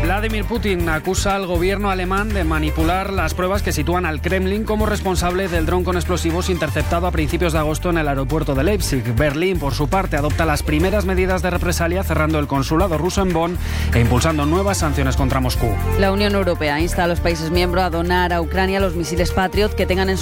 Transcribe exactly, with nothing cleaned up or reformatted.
Vladimir Putin acusa al gobierno alemán de manipular las pruebas que sitúan al Kremlin como responsable del dron con explosivos interceptado a principios de agosto en el aeropuerto de Leipzig. Berlín, por su parte, adopta las primeras medidas de represalia, cerrando el consulado ruso en Bonn e impulsando nuevas sanciones contra Moscú. La Unión Europea insta a los países miembros a donar a Ucrania los misiles Patriot que tengan en